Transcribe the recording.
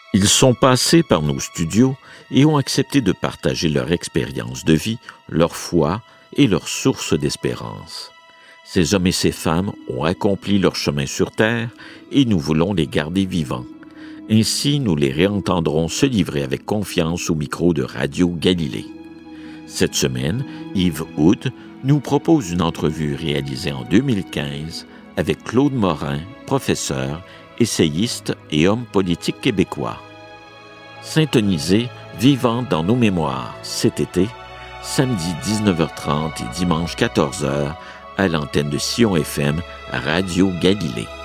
Ils sont passés par nos studios et ont accepté de partager leur expérience de vie, leur foi et leur source d'espérance. Ces hommes et ces femmes ont accompli leur chemin sur Terre et nous voulons les garder vivants. Ainsi, nous les réentendrons se livrer avec confiance au micro de Radio Galilée. Cette semaine, Yves Houd nous propose une entrevue réalisée en 2015 avec Claude Morin, professeur, essayiste et homme politique québécois. Syntonisez Vivant dans nos mémoires cet été, samedi 19h30 et dimanche 14h à l'antenne de Sion FM à Radio Galilée.